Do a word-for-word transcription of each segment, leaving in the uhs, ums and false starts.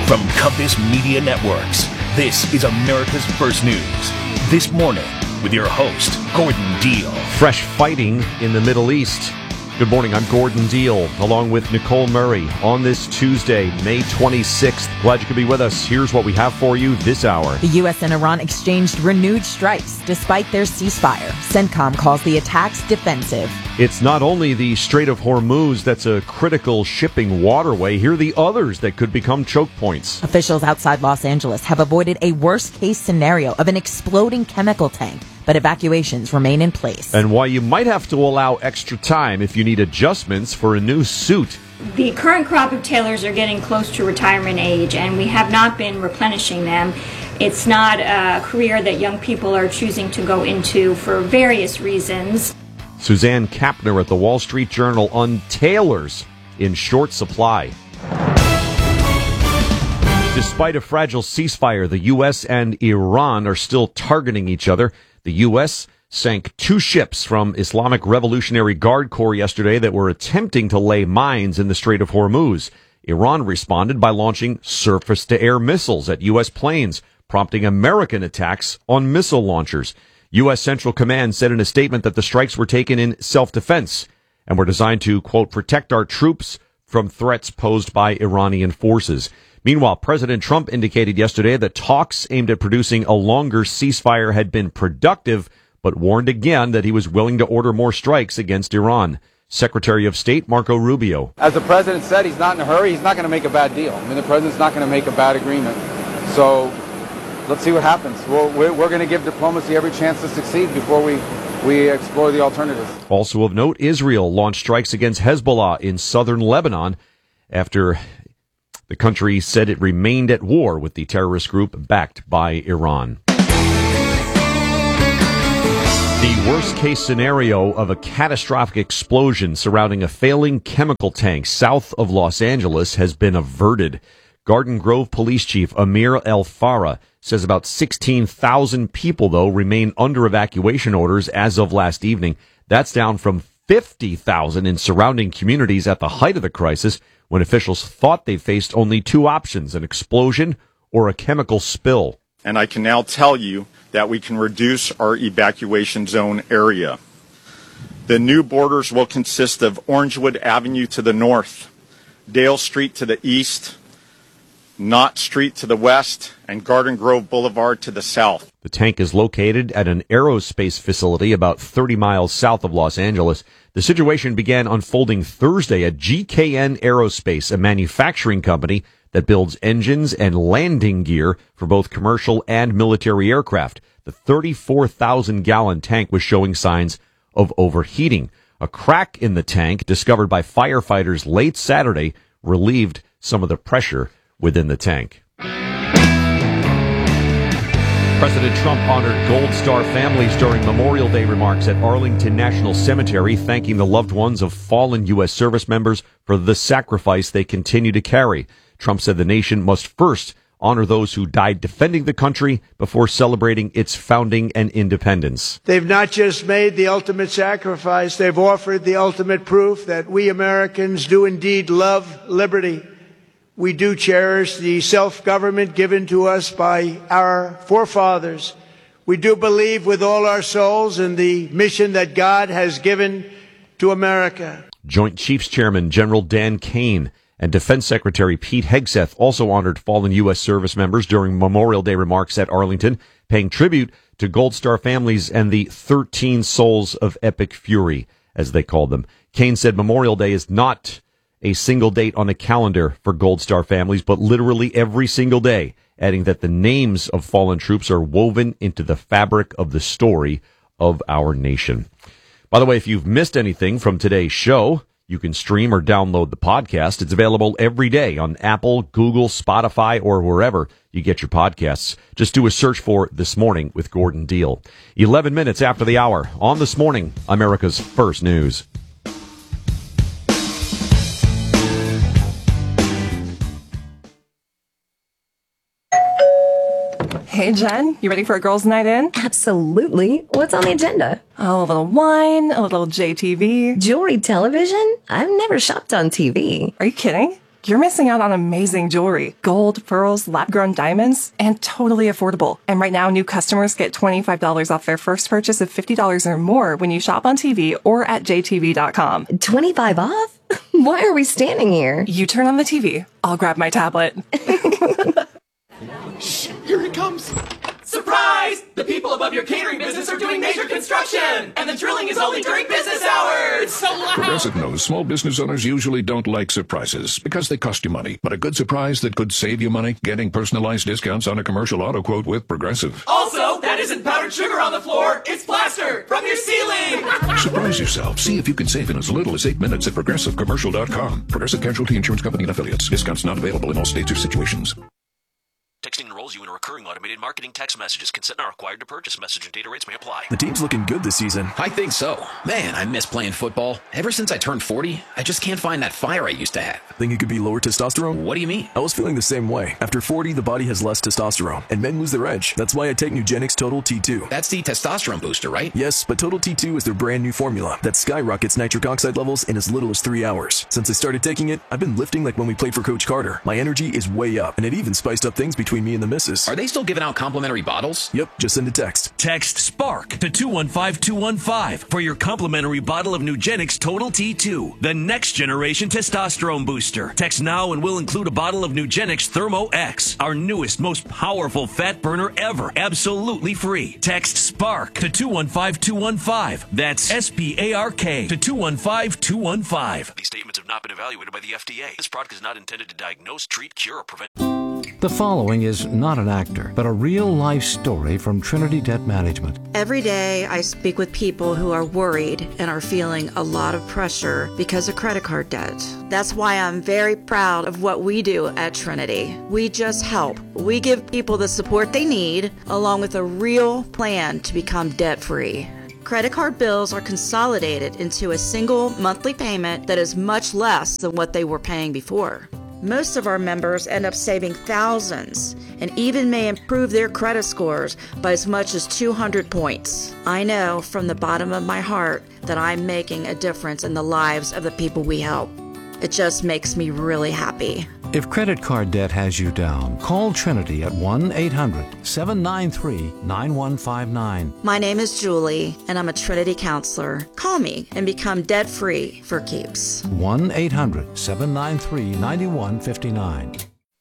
From Compass Media Networks, this is America's First News. This morning, with your host, Gordon Deal. Fresh fighting in the Middle East. Good morning, I'm Gordon Deal, along with Nicole Murray, on this Tuesday, May twenty-sixth. Glad you could be with us. Here's what we have for you this hour. The U S and Iran exchanged renewed strikes despite their ceasefire. CENTCOM calls the attacks defensive. It's not only the Strait of Hormuz that's a critical shipping waterway. Here are the others that could become choke points. Officials outside Los Angeles have avoided a worst-case scenario of an exploding chemical tank, but evacuations remain in place. And why you might have to allow extra time if you need adjustments for a new suit. The current crop of tailors are getting close to retirement age, and we have not been replenishing them. It's not a career that young people are choosing to go into for various reasons. Suzanne Kapner at the Wall Street Journal on tailors in short supply. Despite a fragile ceasefire, the U S and Iran are still targeting each other. The U S sank two ships from Islamic Revolutionary Guard Corps yesterday that were attempting to lay mines in the Strait of Hormuz. Iran responded by launching surface-to-air missiles at U S planes, prompting American attacks on missile launchers. U S Central Command said in a statement that the strikes were taken in self-defense and were designed to, quote, protect our troops from threats posed by Iranian forces. Meanwhile, President Trump indicated yesterday that talks aimed at producing a longer ceasefire had been productive, but warned again that he was willing to order more strikes against Iran. Secretary of State Marco Rubio. As the president said, he's not in a hurry. He's not going to make a bad deal. I mean, the president's not going to make a bad agreement. So let's see what happens. We're, we're, we're going to give diplomacy every chance to succeed before we, we explore the alternatives. Also of note, Israel launched strikes against Hezbollah in southern Lebanon after the country said it remained at war with the terrorist group backed by Iran. The worst-case scenario of a catastrophic explosion surrounding a failing chemical tank south of Los Angeles has been averted. Garden Grove Police Chief Amir El Farah says about sixteen thousand people, though, remain under evacuation orders as of last evening. That's down from fifty thousand in surrounding communities at the height of the crisis, when officials thought they faced only two options, an explosion or a chemical spill. And I can now tell you that we can reduce our evacuation zone area. The new borders will consist of Orangewood Avenue to the north, Dale Street to the east, Knott Street to the west, and Garden Grove Boulevard to the south. The tank is located at an aerospace facility about thirty miles south of Los Angeles. The situation began unfolding Thursday at G K N Aerospace, a manufacturing company that builds engines and landing gear for both commercial and military aircraft. The thirty-four thousand gallon tank was showing signs of overheating. A crack in the tank, discovered by firefighters late Saturday, relieved some of the pressure within the tank. President Trump honored Gold Star families during Memorial Day remarks at Arlington National Cemetery, thanking the loved ones of fallen U S service members for the sacrifice they continue to carry. Trump said the nation must first honor those who died defending the country before celebrating its founding and independence. They've not just made the ultimate sacrifice, they've offered the ultimate proof that we Americans do indeed love liberty. We do cherish the self-government given to us by our forefathers. We do believe with all our souls in the mission that God has given to America. Joint Chiefs Chairman General Dan Kane and Defense Secretary Pete Hegseth also honored fallen U S service members during Memorial Day remarks at Arlington, paying tribute to Gold Star families and the thirteen souls of epic fury, as they called them. Kane said Memorial Day is not a single date on a calendar for Gold Star families, but literally every single day, adding that the names of fallen troops are woven into the fabric of the story of our nation. By the way, if you've missed anything from today's show, you can stream or download the podcast. It's available every day on Apple, Google, Spotify, or wherever you get your podcasts. Just do a search for This Morning with Gordon Deal. eleven minutes after the hour on This Morning, America's First News. Hey, Jen, you ready for a girls' night in? Absolutely. What's on the agenda? Oh, a little wine, a little J T V. Jewelry television? I've never shopped on T V. Are you kidding? you're missing out on amazing jewelry, gold, pearls, lab-grown diamonds, and totally affordable. And right now, new customers get twenty-five dollars off their first purchase of fifty dollars or more when you shop on T V or at j t v dot com. twenty-five off? Why are we standing here? You turn on the T V. I'll grab my tablet. Shh, here it comes. Surprise! The people above your catering business are doing major construction, and the drilling is only during business hours. It's so loud. Progressive knows small business owners usually don't like surprises because they cost you money. But a good surprise that could save you money, getting personalized discounts on a commercial auto quote with Progressive. Also, that isn't powdered sugar on the floor. It's plaster from your ceiling. Surprise yourself. See if you can save in as little as eight minutes at progressive commercial dot com. Progressive Casualty Insurance Company and Affiliates. Discounts not available in all states or situations. Texting enrolls you in a recurring automated marketing text messages. Consent not required to purchase. Message and data rates may apply. The team's looking good this season. I think so. Man, I miss playing football. Ever since I turned forty, I just can't find that fire I used to have. Think it could be lower testosterone? What do you mean? I was feeling the same way. After forty, the body has less testosterone, and men lose their edge. That's why I take Nugenix Total T two. That's the testosterone booster, right? Yes, but Total T two is their brand new formula that skyrockets nitric oxide levels in as little as three hours. Since I started taking it, I've been lifting like when we played for Coach Carter. My energy is way up, and it even spiced up things between me and the missus. Are they still giving out complimentary bottles? Yep, just send a text. Text SPARK to two one five two one five for your complimentary bottle of Nugenix Total T two, the next generation testosterone booster. Text now and we'll include a bottle of Nugenix Thermo X, our newest, most powerful fat burner ever, absolutely free. Text SPARK to two one five two one five. That's S P A R K to two one five two one five. These statements have not been evaluated by the F D A. This product is not intended to diagnose, treat, cure, or prevent. The following is not an actor, but a real-life story from Trinity Debt Management. Every day I speak with people who are worried and are feeling a lot of pressure because of credit card debt. That's why I'm very proud of what we do at Trinity. We just help. We give people the support they need, along with a real plan to become debt-free. Credit card bills are consolidated into a single monthly payment that is much less than what they were paying before. Most of our members end up saving thousands and even may improve their credit scores by as much as two hundred points. I know from the bottom of my heart that I'm making a difference in the lives of the people we help. It just makes me really happy. If credit card debt has you down, call Trinity at one eight hundred seven nine three nine one five nine. My name is Julie, and I'm a Trinity counselor. Call me and become debt-free for keeps. one eight hundred seven nine three nine one five nine.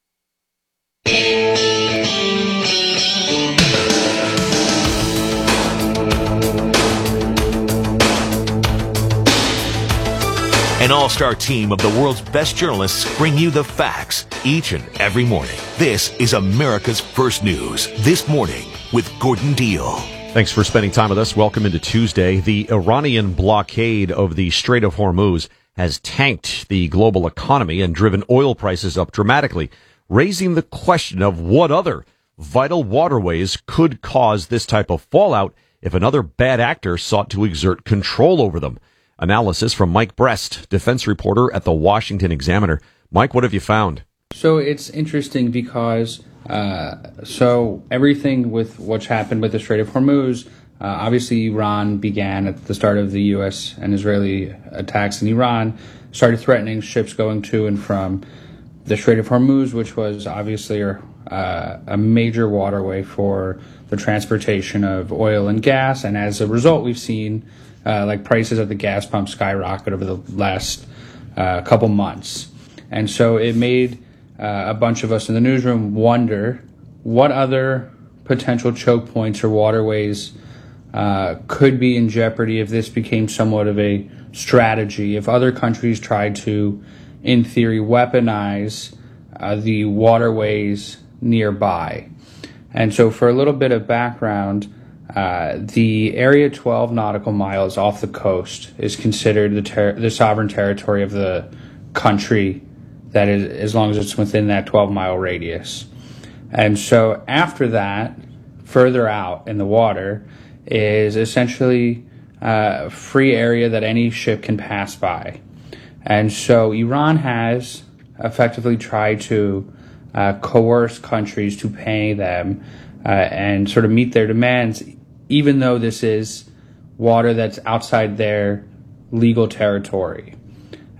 An all-star team of the world's best journalists bring you the facts each and every morning. This is America's First News. This Morning with Gordon Deal. Thanks for spending time with us. Welcome into Tuesday. The Iranian blockade of the Strait of Hormuz has tanked the global economy and driven oil prices up dramatically, raising the question of what other vital waterways could cause this type of fallout if another bad actor sought to exert control over them. Analysis from Mike Brest, defense reporter at the Washington Examiner. Mike, what have you found? So it's interesting because uh, so everything with what's happened with the Strait of Hormuz, uh, obviously Iran began at the start of the U S and Israeli attacks in Iran, started threatening ships going to and from the Strait of Hormuz, which was obviously uh, a major waterway for the transportation of oil and gas. And as a result, we've seen Uh, like prices at the gas pump skyrocket over the last uh, couple months. And so it made uh, a bunch of us in the newsroom wonder what other potential choke points or waterways uh, could be in jeopardy if this became somewhat of a strategy, if other countries tried to, in theory, weaponize uh, the waterways nearby. And so for a little bit of background, Uh, the Area twelve nautical miles off the coast is considered the, ter- the sovereign territory of the country, that is, as long as it's within that twelve mile radius. And so after that, further out in the water, is essentially a free area that any ship can pass by. And so Iran has effectively tried to uh, coerce countries to pay them uh, and sort of meet their demands, even though this is water that's outside their legal territory.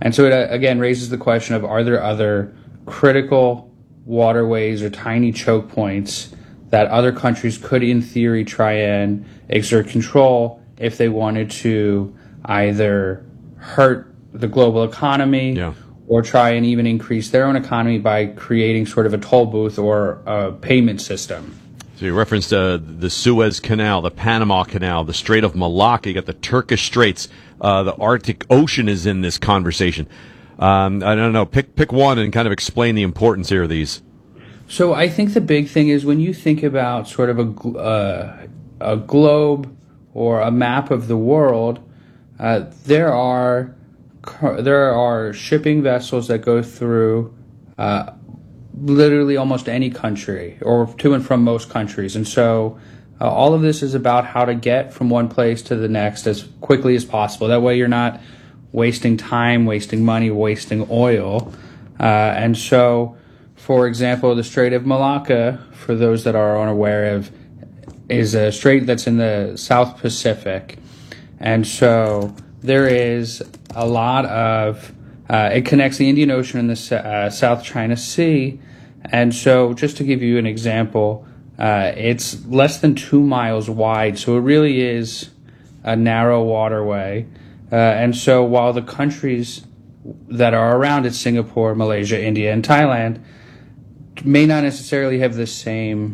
And so it, uh, again, raises the question of, are there other critical waterways or tiny choke points that other countries could, in theory, try and exert control if they wanted to either hurt the global economy yeah. or try and even increase their own economy by creating sort of a toll booth or a payment system. So you referenced uh, the Suez Canal, the Panama Canal, the Strait of Malacca, you got the Turkish Straits, uh, the Arctic Ocean is in this conversation. Um, I don't know, pick pick one and kind of explain the importance here of these. So I think the big thing is when you think about sort of a, uh, a globe or a map of the world, uh, there are there are shipping vessels that go through uh, literally almost any country or to and from most countries. And so uh, all of this is about how to get from one place to the next as quickly as possible. That way you're not wasting time, wasting money, wasting oil. Uh, and so, for example, the Strait of Malacca, for those that are unaware of, is a strait that's in the South Pacific. And so there is a lot of, uh, it connects the Indian Ocean and the uh, South China Sea. And so just to give you an example, uh, it's less than two miles wide. So it really is a narrow waterway. Uh, and so while the countries that are around it, Singapore, Malaysia, India, and Thailand, may not necessarily have the same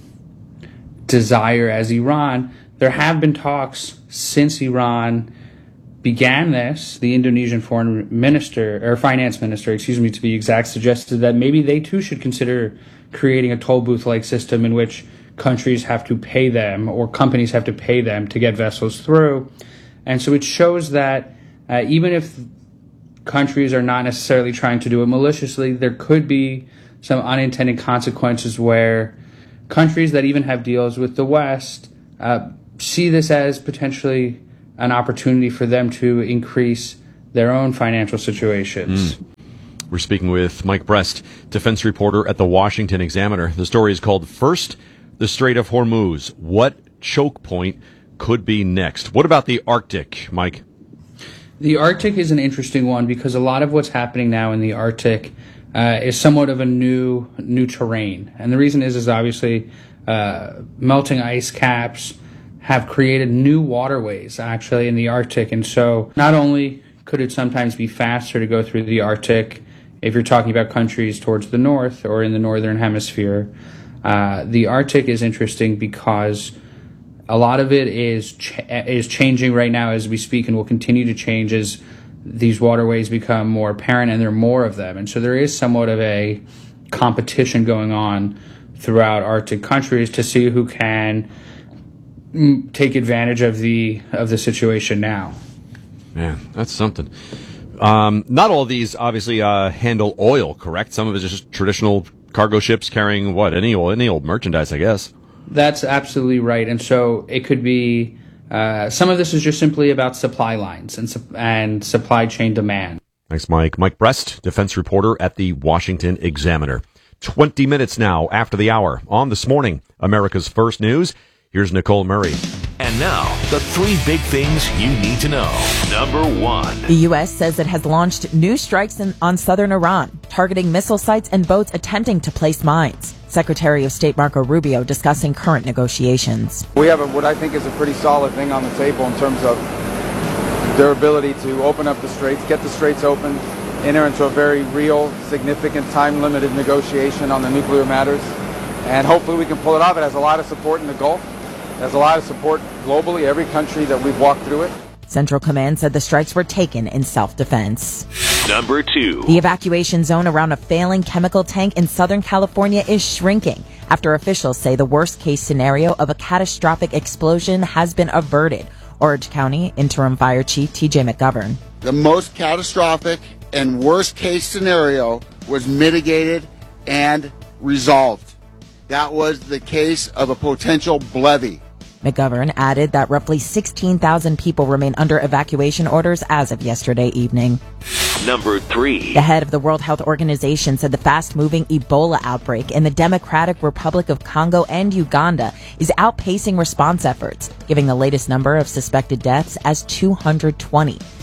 desire as Iran, there have been talks since Iran began this. The Indonesian foreign minister, or finance minister, excuse me, to be exact, suggested that maybe they too should consider creating a toll booth-like system in which countries have to pay them or companies have to pay them to get vessels through. And so it shows that uh, even if countries are not necessarily trying to do it maliciously, there could be some unintended consequences where countries that even have deals with the West uh, see this as potentially an opportunity for them to increase their own financial situations. Mm. We're speaking with Mike Brest, defense reporter at the Washington Examiner. The story is called First, the Strait of Hormuz. What choke point could be next? What about the Arctic, Mike? The Arctic is an interesting one because a lot of what's happening now in the Arctic uh, is somewhat of a new new terrain. And the reason is, is obviously uh, melting ice caps have created new waterways actually in the Arctic. And so not only could it sometimes be faster to go through the Arctic if you're talking about countries towards the north or in the northern hemisphere, uh, the Arctic is interesting because a lot of it is ch- is changing right now as we speak and will continue to change as these waterways become more apparent and there are more of them. And so there is somewhat of a competition going on throughout Arctic countries to see who can mm, take advantage of the of the situation now. Man, that's something. Um, not all of these obviously uh, handle oil, correct? Some of it is just traditional cargo ships carrying what? Any old, any old merchandise, I guess. That's absolutely right. And so it could be, uh, some of this is just simply about supply lines and, su- and supply chain demand. Thanks, Mike. Mike Brest, defense reporter at the Washington Examiner. twenty minutes now after the hour on This Morning, America's First News. Here's Nicole Murray. And now, the three big things you need to know. Number one. The U S says it has launched new strikes in, on southern Iran, targeting missile sites and boats attempting to place mines. Secretary of State Marco Rubio discussing current negotiations. We have a, what I think is a pretty solid thing on the table in terms of their ability to open up the straits, get the straits open, enter into a very real, significant, time-limited negotiation on the nuclear matters. And hopefully we can pull it off. It has a lot of support in the Gulf. It has a lot of support globally, every country that we've walked through it. Central Command said the strikes were taken in self-defense. Number two. The evacuation zone around a failing chemical tank in Southern California is shrinking after officials say the worst-case scenario of a catastrophic explosion has been averted. Orange County Interim Fire Chief T J McGovern. The most catastrophic and worst-case scenario was mitigated and resolved. That was the case of a potential levee. McGovern added that roughly sixteen thousand people remain under evacuation orders as of yesterday evening. Number three. The head of the World Health Organization said the fast-moving Ebola outbreak in the Democratic Republic of Congo and Uganda is outpacing response efforts, giving the latest number of suspected deaths as two hundred twenty.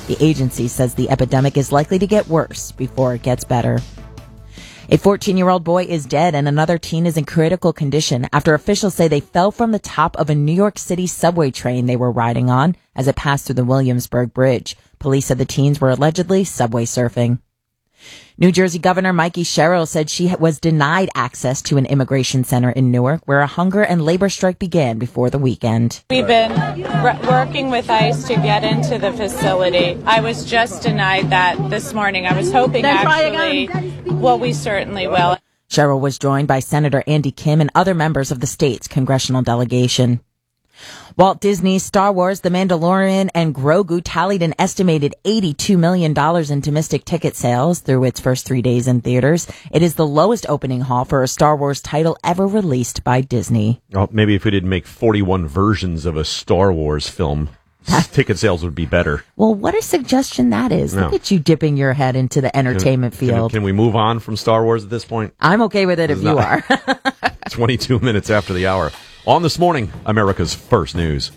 The agency says the epidemic is likely to get worse before it gets better. A fourteen-year-old boy is dead and another teen is in critical condition after officials say they fell from the top of a New York City subway train they were riding on as it passed through the Williamsburg Bridge. Police said the teens were allegedly subway surfing. New Jersey Governor Mikey Sherrill said she was denied access to an immigration center in Newark where a hunger and labor strike began before the weekend. We've been r- working with ICE to get into the facility. I was just denied that this morning. I was hoping actually, well, we certainly will. Sherrill was joined by Senator Andy Kim and other members of the state's congressional delegation. Walt Disney's Star Wars, The Mandalorian, and Grogu tallied an estimated eighty-two million dollars in domestic ticket sales through its first three days in theaters. It is the lowest opening haul for a Star Wars title ever released by Disney. Well, maybe if we didn't make forty-one versions of a Star Wars film, ticket sales would be better. Well, what a suggestion that is. No. Look at you dipping your head into the entertainment can, field. Can, can we move on from Star Wars at this point? I'm okay with it if you are. twenty-two minutes after the hour. On This Morning, America's First News.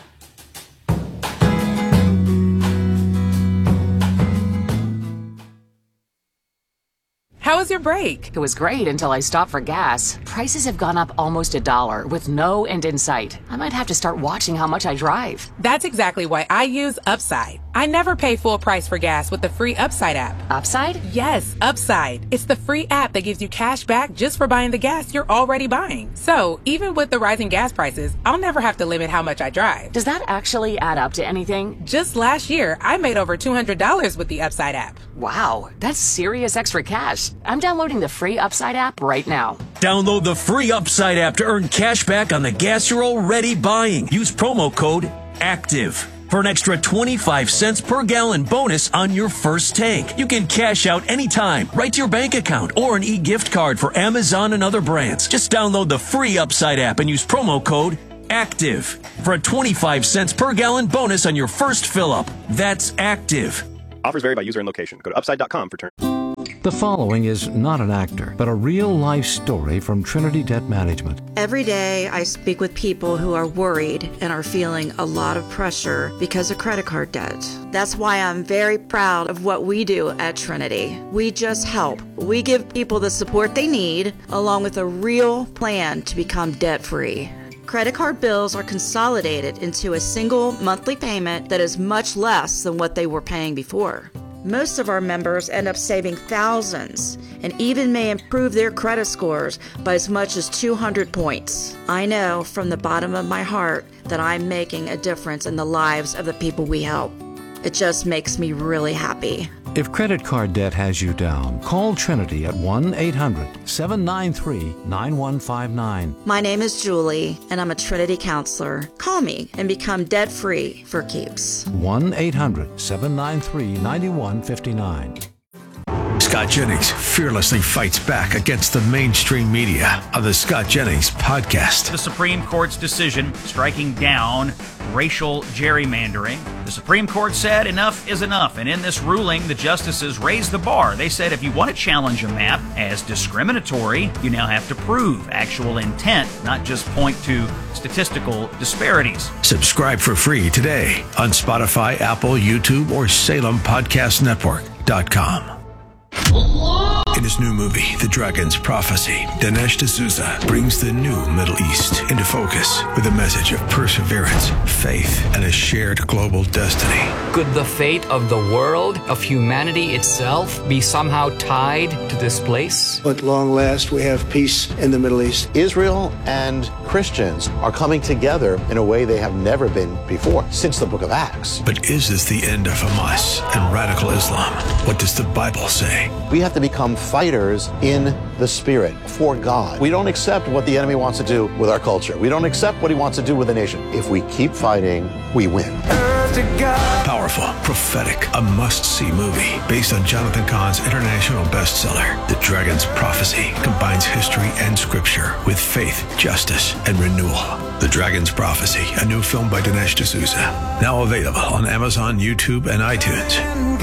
How was your break? It was great until I stopped for gas. Prices have gone up almost a dollar with no end in sight. I might have to start watching how much I drive. That's exactly why I use Upside. I never pay full price for gas with the free Upside app. Upside? Yes, Upside. It's the free app that gives you cash back just for buying the gas you're already buying. So, even with the rising gas prices, I'll never have to limit how much I drive. Does that actually add up to anything? Just last year, I made over two hundred dollars with the Upside app. Wow, that's serious extra cash. I'm downloading the free Upside app right now. Download the free Upside app to earn cash back on the gas you're already buying. Use promo code ACTIVE for an extra twenty-five cents per gallon bonus on your first tank. You can cash out anytime, right to your bank account, or an e-gift card for Amazon and other brands. Just download the free Upside app and use promo code ACTIVE for a twenty-five cents per gallon bonus on your first fill-up. That's ACTIVE. Offers vary by user and location. Go to upside dot com for terms. The following is not an actor, but a real-life story from Trinity Debt Management. Every day I speak with people who are worried and are feeling a lot of pressure because of credit card debt. That's why I'm very proud of what we do at Trinity. We just help. We give people the support they need, along with a real plan to become debt-free. Credit card bills are consolidated into a single monthly payment that is much less than what they were paying before. Most of our members end up saving thousands and even may improve their credit scores by as much as two hundred points. I know from the bottom of my heart that I'm making a difference in the lives of the people we help. It just makes me really happy. If credit card debt has you down, call Trinity at one eight hundred seven nine three nine one five nine. My name is Julie, and I'm a Trinity counselor. Call me and become debt-free for keeps. one eight hundred seven nine three nine one five nine. Scott Jennings fearlessly fights back against the mainstream media on the Scott Jennings Podcast. The Supreme Court's decision striking down racial gerrymandering. The Supreme Court said enough is enough, and in this ruling, the justices raised the bar. They said if you want to challenge a map as discriminatory, you now have to prove actual intent, not just point to statistical disparities. Subscribe for free today on Spotify, Apple, YouTube, or Salem Podcast Network dot com. In his new movie, The Dragon's Prophecy, Dinesh D'Souza brings the new Middle East into focus with a message of perseverance, faith, and a shared global destiny. Could the fate of the world, of humanity itself, be somehow tied to this place? At long last, we have peace in the Middle East. Israel and Christians are coming together in a way they have never been before, since the book of Acts. But is this the end of Hamas and radical Islam? What does the Bible say? We have to become fighters in the spirit for God. We don't accept what the enemy wants to do with our culture. We don't accept what he wants to do with the nation. If we keep fighting, we win. Powerful, prophetic, a must-see movie based on Jonathan Cahn's international bestseller. The Dragon's Prophecy combines history and scripture with faith, justice, and renewal. The Dragon's Prophecy, a new film by Dinesh D'Souza. Now available on Amazon, YouTube, and iTunes.